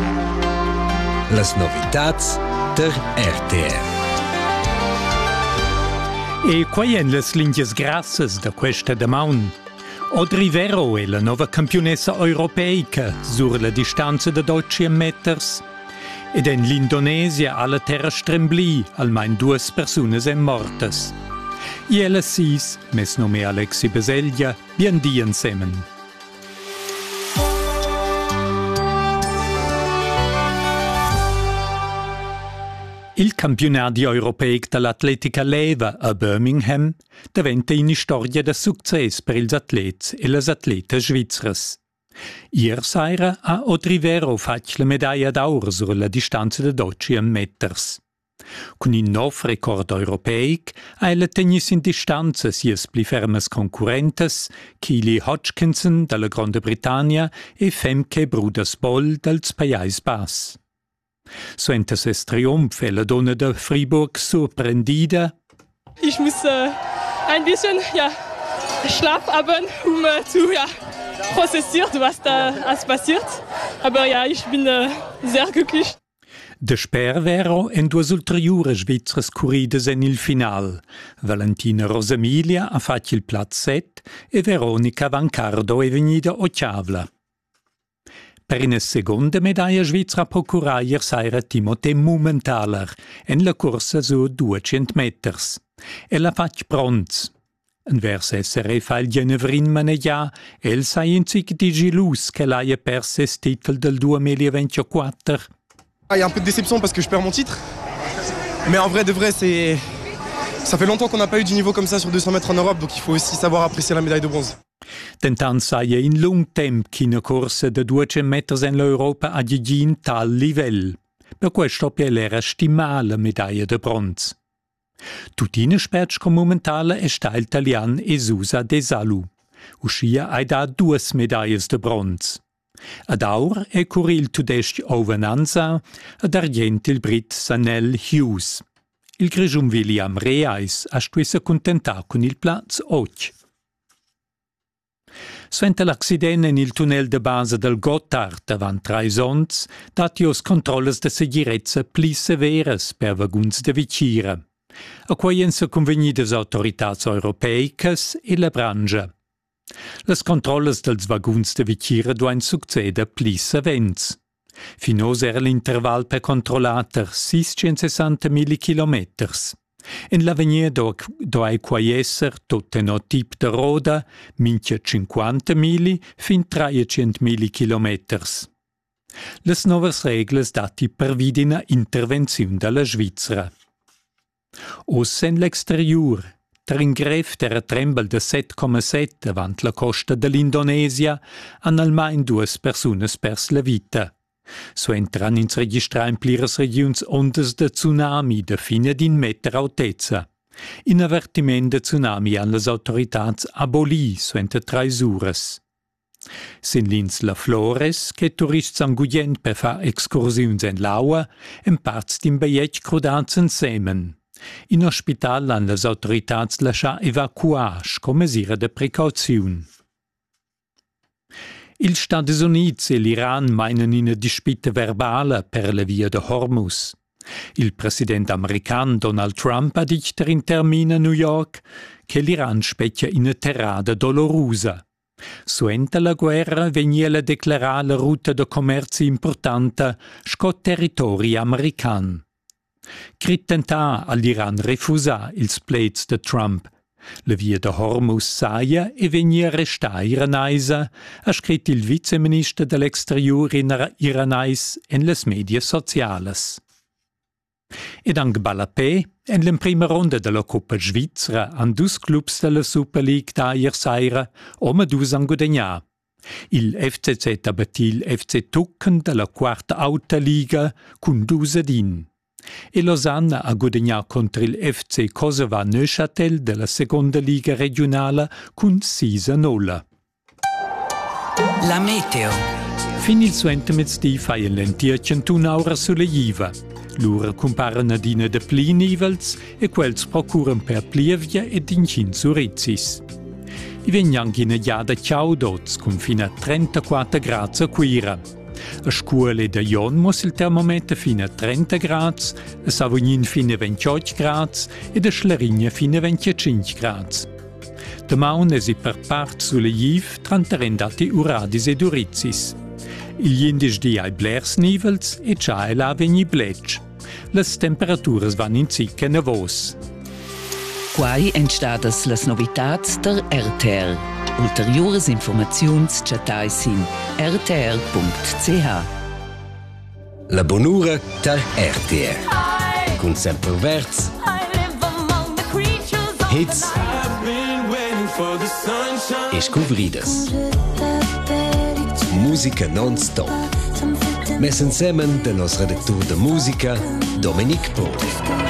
Las novitats der RTR. E quai en las lingias grassas da questa damaun. Audrey Vero è la nova campionessa europeica sur la distanza da 12 meters. Ed in l'Indonesia alla terra strembli almeno 2 personas en mortas. I ella 6, mes nome Alexi Baselgia, bien di insemen. Il campionato europeo dell'atletica leva a Birmingham diventa una storia di successo per gli atleti e le atlete svizzere. Ieri sera ha Audrey Vero fatto la medaglia d'oro sulla distanza di 12 meters. Con un nuovo record europeo ha ella tenuto in distanza sia più ferme concorrenti Keely Hodgkinson della Grande Britannia e Femke Brudersboll del Paesi Bassi. Suente ses Triumph la donna de Fribourg surprendida. Ich muss ein bisschen Schlaf haben, zu prozessieren, was da alles passiert. Aber ja, ich bin sehr glücklich. De Spervero en 2 ulteriori svizzere corrides en il final. Valentina Rosamilia ha fatto il Platz 7 e Veronica Vancardo è venuta ottava. Per una seconda medaglia svizzera procurà ieri sera Timothée Mumenthaler en la corsa su 200 meters. Ella ha fatto bronzo. Vers essere fa il Genevrin Maneggia, el sai in cic di gelus che l'ha perso il titolo del 2024. Il y a un peu de déception parce que je perds mon titre. Mais en vrai de vrai, ça fait longtemps qu'on n'a pas eu du niveau comme ça sur 200 mètres en Europe, donc il faut aussi savoir apprécier la médaille de bronze. Tentant saia in lung temp qu'ina corsa de 200 meters en l'Europa ha gigin tal livel. Per questo era stimà la medaglia de bronze. Tutina sperts com momentale è sta italian Esusa De Salu. Uscia ha da 2 medaglie de bronze. Ad aur è curì il tudesc Ovananza, ad argent il brit Sanel Hughes. Il grigium William Reis ha stuissa contentà con il Platz 8. Suente l'accidente in il tunnel de base del Gotthard davant 3 ons, dati os controlles de sicurezza pli severes per vaguns de vicira. A quai en se convenidas autoritats europeicas e la brangia. Las controlles dels vaguns de vicira duan succeda pli savents. Finos era l'interval per controllater 660 millikilometers. En l'avenir do ai quai esser tutte no tip de roda, minchia 50 mili fin 300 millikilometers. Les novas regles dati pervidina intervenziun dalla Svizzera. Os en l'exterior, tringref der trembel de 7,7 avant la costa dell'Indonesia, han almain 2 personas pers la vita. Suentran ins registrar in pliras regions ondas de tsunami de fine d'in meter altezza. In avertiment de tsunami han las autoritats aboli suente 3 ures. Sin lins la Flores, che turists angugent per fa excursiuns en l'aua, en parts d'in baiet crudats en semen. In ospital han las autoritats lascià evacuar com mesira de precauziun. Ils Stati Uniti e l'Iran meinen una dispita verbale per la via de Hormuz. Il presidente american Donald Trump ha dit in termine a New York che l'Iran specchia una terrada dolorosa. Suente la guerra venia la declarare la ruta de commercio importante sco territori american. Crit tentà all'Iran refusa ils plets de Trump. La via de Hormuz saia e venia restà iranaisa, ha scrit il viceministro dell'exterior iranais en les medias sociales. Ed anche Balapé, en la prima ronda della Coppa Svizzera, han 2 clubs della Super League da ier saira, ome 2 han guadagnà. Il FCZ ha battit il FC Tucken della quarta Alta Liga con 2-1. E Lausanne ha guadagnato contro il FC Kosova Neuchâtel della seconda liga regionale con 6-0. La meteo. Fin il suente mezz'dì faien lentia 101 ore sulle Iva. Lura comparano adina de pli nivels e quels procuran per plievia ed incin surizzis. I vegnan in giada ciao dots con fino a 34 gradi a quira. A scuole da Jon muss il termometer fino a 30 grads, a Savognin fino a 28 grads e a Schlarigna fino a 25 grads. Da maun si per part sulle Jiv trantarendati uradis ed urizis. Il indisch di ai blers nivels e già e la vegni bletsch. Las temperaturas van in zicca nevos. Quai entstadas las novitats der RTR. Ulteriores informaziuns chatais in rtr.ch. La bonura der RTR. Con sempre verz, hits e scuvridas. Musica non-stop. Mes insemen de nos redactor de musica, Dominic Poli.